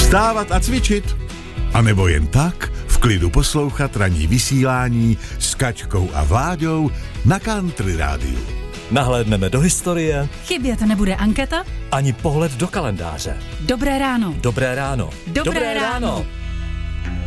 Vstávat a cvičit. A nebo jen tak v klidu poslouchat ranní vysílání s Kačkou a Vláďou na Country rádiu. Nahlédneme do historie. Chybět nebude anketa. Ani pohled do kalendáře. Dobré ráno. Dobré ráno. Dobré ráno.